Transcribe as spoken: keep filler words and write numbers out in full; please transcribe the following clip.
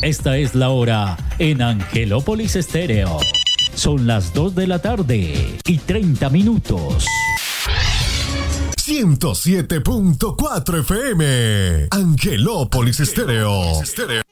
Esta es la hora en Angelópolis Estéreo. Son las dos de la tarde y treinta minutos. ciento siete punto cuatro F M. Angelópolis Estéreo.